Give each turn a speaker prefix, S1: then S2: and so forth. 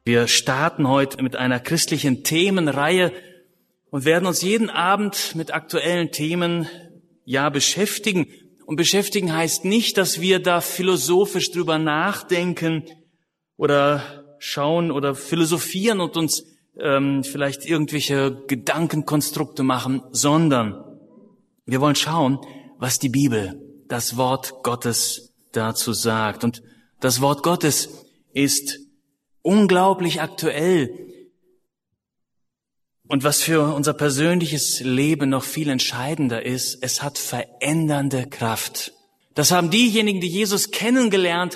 S1: Wir starten heute mit einer christlichen Themenreihe und werden uns jeden Abend mit aktuellen Themen beschäftigen. Und beschäftigen heißt nicht, dass wir da philosophisch drüber nachdenken oder schauen oder philosophieren und uns vielleicht irgendwelche Gedankenkonstrukte machen, sondern wir wollen schauen, was die Bibel, das Wort Gottes dazu sagt. Und das Wort Gottes ist unglaublich aktuell. Und was für unser persönliches Leben noch viel entscheidender ist, es hat verändernde Kraft. Das haben diejenigen, die Jesus kennengelernt